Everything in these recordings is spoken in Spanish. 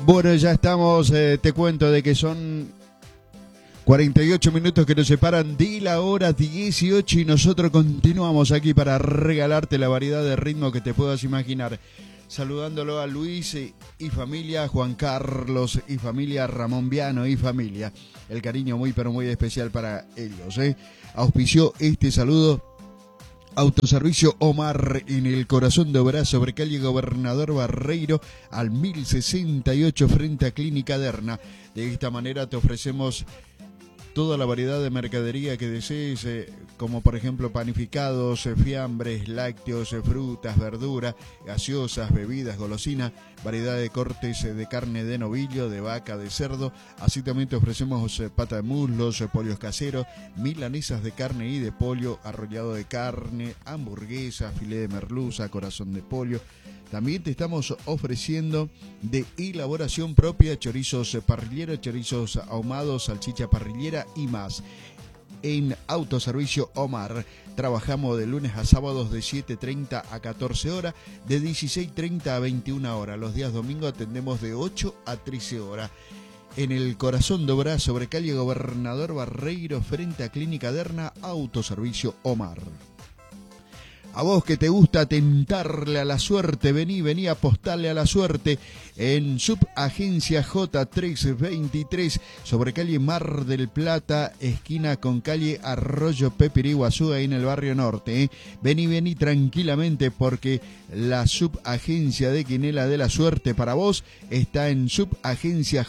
Bueno, ya estamos, te cuento de que son 48 minutos que nos separan de la hora 18 y nosotros continuamos aquí para regalarte la variedad de ritmo que te puedas imaginar. Saludándolo a Luis y familia, Juan Carlos y familia, Ramón Viano y familia. El cariño muy pero muy especial para ellos. Auspició este saludo Autoservicio Omar en el corazón de Oberá, sobre calle Gobernador Barreiro al 1068 frente a Clínica Derna. De esta manera te ofrecemos toda la variedad de mercadería que desees, como por ejemplo panificados, fiambres, lácteos, frutas, verduras, gaseosas, bebidas, golosinas, variedad de cortes de carne de novillo, de vaca, de cerdo. Así también te ofrecemos pata de muslos, pollos caseros, milanesas de carne y de pollo, arrollado de carne, hamburguesa, filé de merluza, corazón de pollo. También te estamos ofreciendo de elaboración propia chorizos parrilleros, chorizos ahumados, salchicha parrillera y más. En Autoservicio Omar trabajamos de lunes a sábados de 7:30 a 14 horas, de 16:30 a 21 horas. Los días domingos atendemos de 8 a 13 horas. En el corazón de Oberá, sobre calle Gobernador Barreiro, frente a Clínica Derna, Autoservicio Omar. A vos que te gusta tentarle a la suerte, vení a apostarle a la suerte en Subagencia J323, sobre calle Mar del Plata, esquina con calle Arroyo Pepiriguazú, ahí en el barrio norte. Vení tranquilamente, porque la Subagencia de Quinela de la Suerte para vos está en Subagencia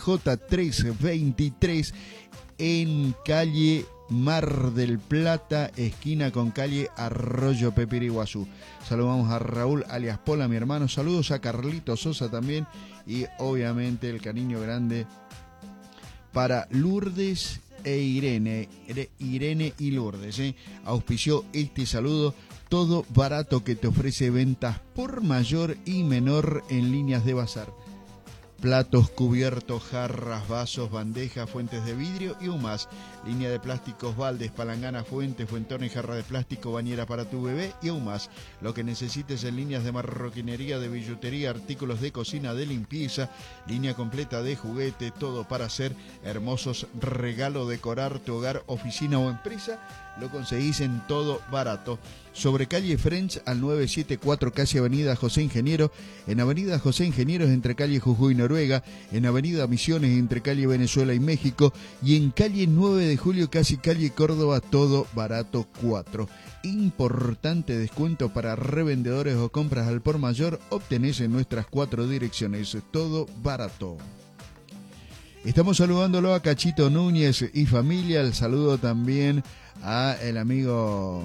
J323 en calle Mar del Plata, esquina con calle Arroyo Pepiriguazú. Saludamos a Raúl alias Pola, mi hermano. Saludos a Carlito Sosa también. Y obviamente el cariño grande para Lourdes e Irene. Irene y Lourdes. Auspició este saludo. Todo barato, que te ofrece ventas por mayor y menor en líneas de bazar. Platos, cubiertos, jarras, vasos, bandejas, fuentes de vidrio y aún más. Línea de plásticos, baldes, palanganas, fuentes, fuentones, jarra de plástico, bañera para tu bebé y aún más. Lo que necesites en líneas de marroquinería, de billutería, artículos de cocina, de limpieza, línea completa de juguete, todo para hacer hermosos regalos, decorar tu hogar, oficina o empresa. Lo conseguís en Todo Barato. Sobre calle French al 974, casi avenida José Ingeniero. En avenida José Ingenieros, entre calle Jujuy y Noruega. En avenida Misiones, entre calle Venezuela y México. Y en calle 9 de Julio, casi calle Córdoba, Todo Barato 4. Importante descuento para revendedores o compras al por mayor. Obtenés en nuestras 4 direcciones. Todo Barato. Estamos saludándolo a Cachito Núñez y familia. El saludo también a el amigo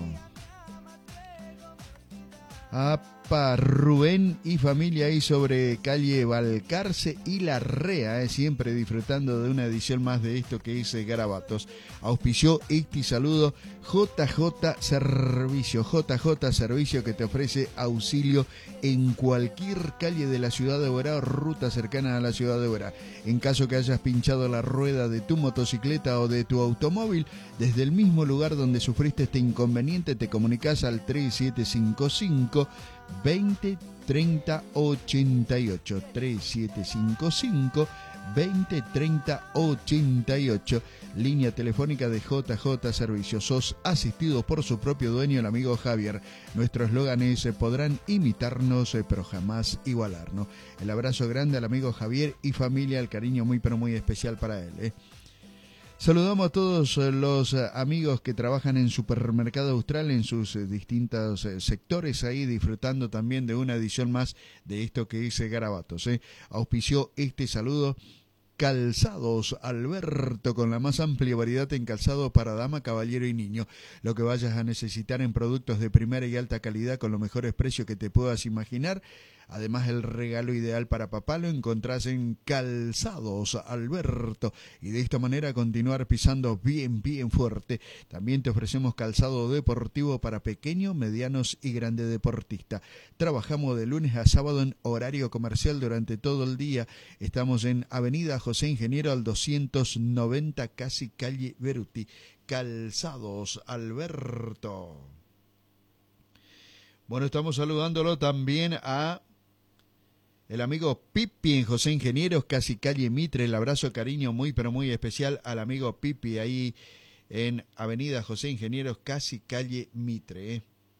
Rubén y familia ahí sobre calle Balcarce y Larrea, siempre disfrutando de una edición más de esto que es Garabatos. Auspició este saludo JJ Servicio, que te ofrece auxilio en cualquier calle de la ciudad de Oberá o ruta cercana a la ciudad de Oberá. En caso que hayas pinchado la rueda de tu motocicleta o de tu automóvil, desde el mismo lugar donde sufriste este inconveniente te comunicas al 3755 20 30 88, 3755 20 30 88, línea telefónica de JJ Servicios. Sos asistido por su propio dueño, el amigo Javier. Nuestro eslogan es: podrán imitarnos, pero jamás igualarnos. El abrazo grande al amigo Javier y familia, el cariño muy pero muy especial para él. Saludamos a todos los amigos que trabajan en Supermercado Austral en sus distintos sectores, ahí disfrutando también de una edición más de esto que dice Garabatos. Auspició este saludo Calzados Alberto, con la más amplia variedad en calzado para dama, caballero y niño. Lo que vayas a necesitar en productos de primera y alta calidad con los mejores precios que te puedas imaginar. Además, el regalo ideal para papá lo encontrás en Calzados Alberto. Y de esta manera continuar pisando bien fuerte. También te ofrecemos calzado deportivo para pequeños, medianos y grandes deportistas. Trabajamos de lunes a sábado en horario comercial durante todo el día. Estamos en avenida José Ingeniero al 290, casi calle Beruti. Calzados Alberto. Bueno, estamos saludándolo también a el amigo Pipi en José Ingenieros, casi calle Mitre. El abrazo, cariño muy pero muy especial al amigo Pipi ahí en Avenida José Ingenieros, casi calle Mitre.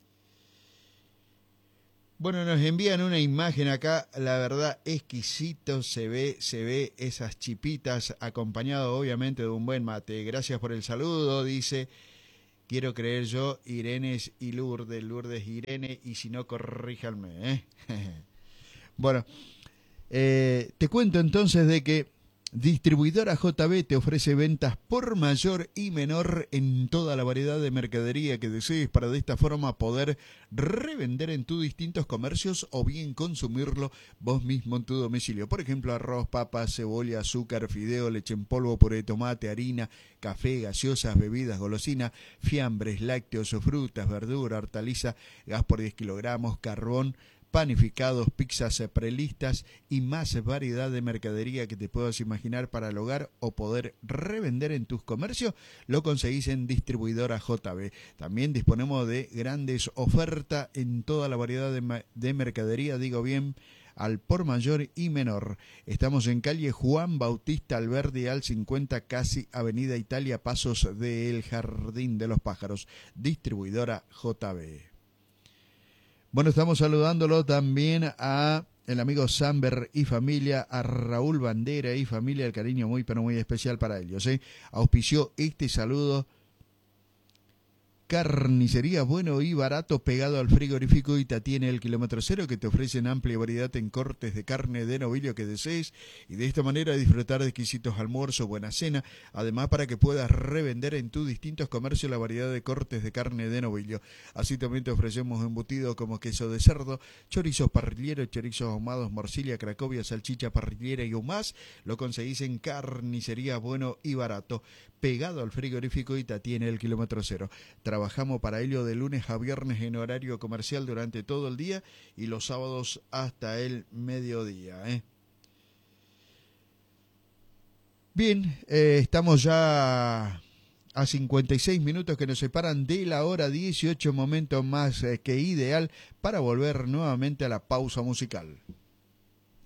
Bueno, nos envían una imagen acá, la verdad, exquisito, se ve esas chipitas, acompañado obviamente de un buen mate. Gracias por el saludo, dice, quiero creer yo, Irene y Lourdes, Lourdes Irene, y si no, corríjanme, ¿eh? Bueno, te cuento entonces de que Distribuidora JB te ofrece ventas por mayor y menor en toda la variedad de mercadería que desees para de esta forma poder revender en tus distintos comercios o bien consumirlo vos mismo en tu domicilio. Por ejemplo, arroz, papas, cebolla, azúcar, fideo, leche en polvo, puré de tomate, harina, café, gaseosas, bebidas, golosinas, fiambres, lácteos, frutas, verdura, hortaliza, gas por 10 kilogramos, carbón, panificados, pizzas prelistas y más variedad de mercadería que te puedas imaginar para el hogar o poder revender en tus comercios, lo conseguís en Distribuidora JB. También disponemos de grandes ofertas en toda la variedad de mercadería, digo bien, al por mayor y menor. Estamos en calle Juan Bautista Alberdi al 50, casi Avenida Italia, pasos del Jardín de los Pájaros. Distribuidora JB. Bueno, estamos saludándolo también a el amigo Samber y familia, a Raúl Bandera y familia, el cariño muy pero muy especial para ellos. Auspició este saludo Carnicería Bueno y Barato, pegado al frigorífico Itatí en el kilómetro cero, que te ofrecen amplia variedad en cortes de carne de novillo que desees y de esta manera disfrutar de exquisitos almuerzos, buena cena, además para que puedas revender en tus distintos comercios la variedad de cortes de carne de novillo. Así también te ofrecemos embutido como queso de cerdo, chorizos parrilleros, chorizos ahumados, morcilla, cracovia, salchicha parrillera y aún más. Lo conseguís en Carnicería Bueno y Barato, pegado al frigorífico Itatí en el kilómetro cero. Trabajamos para ello de lunes a viernes en horario comercial durante todo el día y los sábados hasta el mediodía. Bien, estamos ya a 56 minutos que nos separan de la hora 18, momento más que ideal para volver nuevamente a la pausa musical.